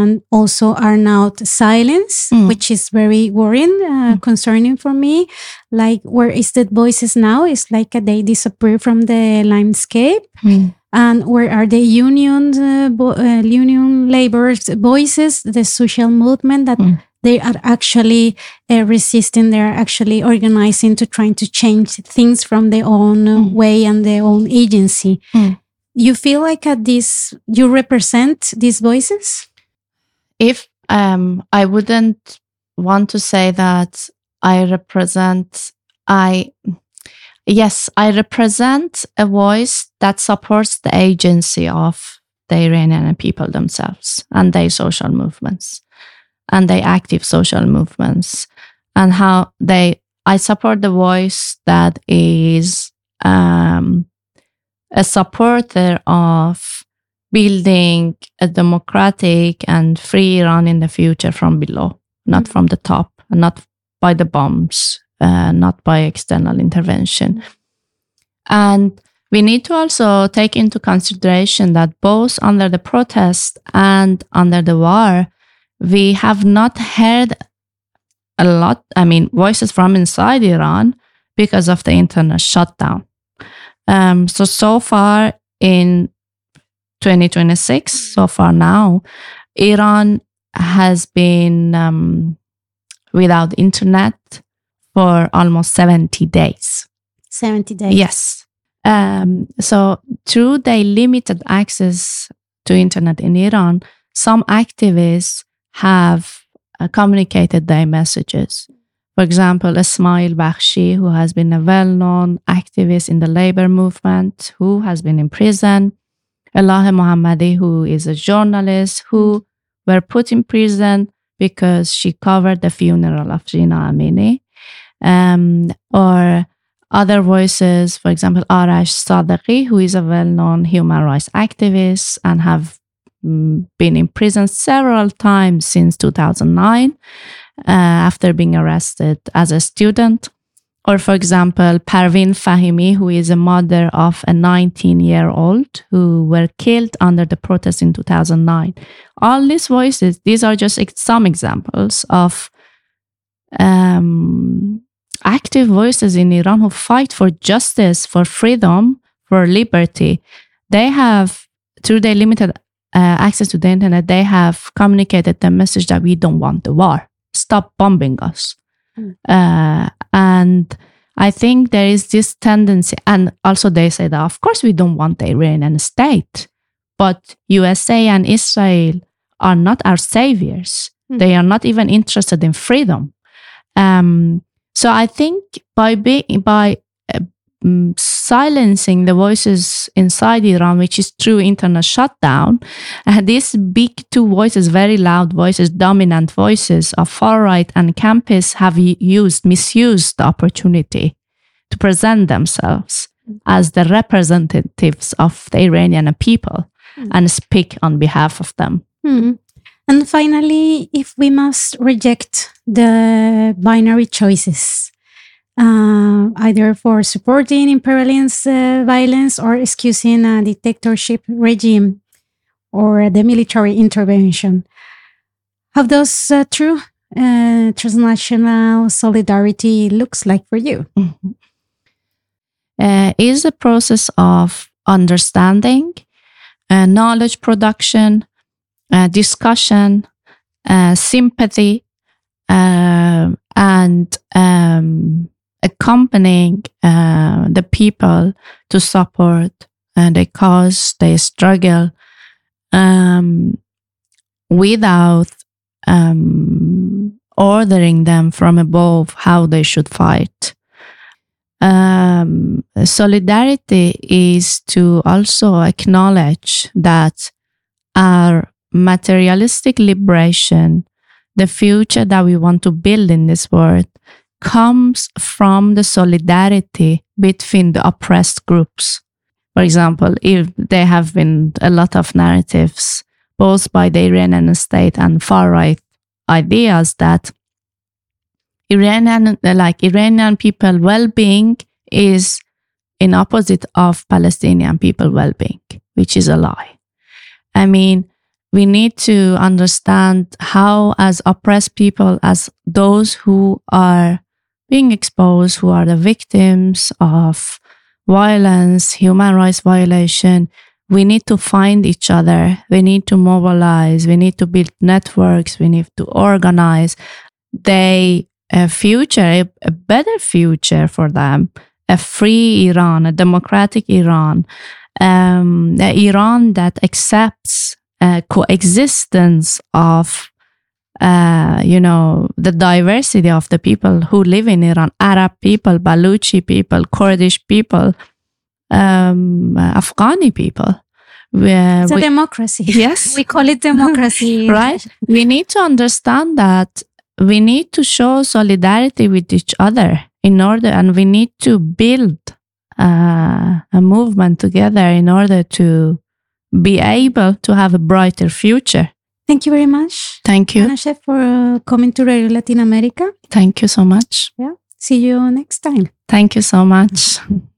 and also are now silenced, which is very worrying, concerning for me. Like, where is the voices now? It's like they disappear from the landscape. And where are the unions, union laborers' voices, the social movement that they are actually resisting, they're actually organizing to trying to change things from their own way and their own agency. You feel like you represent these voices? If I wouldn't want to say that I represent, yes, I represent a voice that supports the agency of the Iranian people themselves and their social movements and their active social movements, and how I support the voice that is a supporter of building a democratic and free Iran in the future from below, not from the top, and not by the bombs, not by external intervention. And we need to also take into consideration that both under the protest and under the war, we have not heard a lot, voices from inside Iran because of the internet shutdown. So far in 2026, so far now, Iran has been without internet for almost 70 days. 70 days? Yes. So through their limited access to internet in Iran, some activists have communicated their messages. For example, Ismail Bakhshi, who has been a well-known activist in the labor movement, who has been in prison. Elah Mohammadi, who is a journalist, who were put in prison because she covered the funeral of Jina Amini. Or other voices, for example, Arash Sadeghi, who is a well-known human rights activist and have been in prison several times since 2009 after being arrested as a student. Or, for example, Parveen Fahimi, who is a mother of a 19-year-old who were killed under the protest in 2009. All these voices, these are just some examples of active voices in Iran who fight for justice, for freedom, for liberty. They have, through their limited access to the internet, they have communicated the message that we don't want the war. Stop bombing us. And I think there is this tendency, and also they say that, of course, we don't want the Iranian state, but USA and Israel are not our saviors. They are not even interested in freedom. So I think by silencing the voices inside Iran, which is through internet shutdown, these big two voices, very loud voices, dominant voices of far-right and campus have misused the opportunity to present themselves as the representatives of the Iranian people and speak on behalf of them. And finally, if we must reject the binary choices, either for supporting imperialist violence or excusing a dictatorship regime or the military intervention, how does true transnational solidarity looks like for you? Is a process of understanding, knowledge production, discussion, sympathy, and accompanying the people to support their cause, their struggle, without ordering them from above how they should fight. Solidarity is to also acknowledge that our materialistic liberation, the future that we want to build in this world, comes from the solidarity between the oppressed groups. For example, if there have been a lot of narratives, both by the Iranian state and far-right ideas, that Iranian people well-being is in opposite of Palestinian people well-being, which is a lie. I mean, we need to understand how, as oppressed people, as those who are being exposed, who are the victims of violence, human rights violation, we need to find each other. We need to mobilize. We need to build networks. We need to organize. A future, a better future for them, a free Iran, a democratic Iran, an Iran that accepts coexistence of, the diversity of the people who live in Iran, Arab people, Baluchi people, Kurdish people, Afghani people. It's a democracy. Yes. We call it democracy. Right? We need to understand that we need to show solidarity with each other and we need to build a movement together in order to be able to have a brighter future. Thank you very much. Thank you. Ana Chef, for coming to Radio Latin America. Thank you so much. Yeah. See you next time. Thank you so much.